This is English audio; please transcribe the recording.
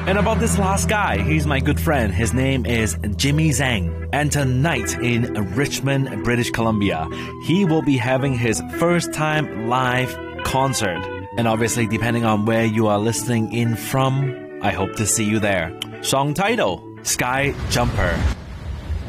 And about this last guy, he's my good friend. His name is Jimmy Zhang. And tonight in Richmond, British Columbia, he will be having his first time live concert. And obviously, depending on where you are listening in from, I hope to see you there. Song title, Sky Jumper.